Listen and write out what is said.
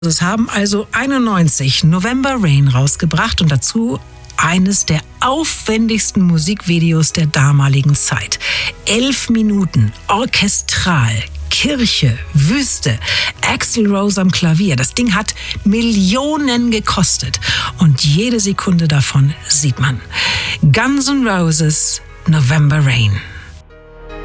Es haben also 91 November Rain rausgebracht und dazu eines der aufwendigsten Musikvideos der damaligen Zeit. 11 Minuten, orchestral, Kirche, Wüste, Axl Rose am Klavier. Das Ding hat Millionen gekostet und jede Sekunde davon sieht man. Guns N' Roses, November Rain.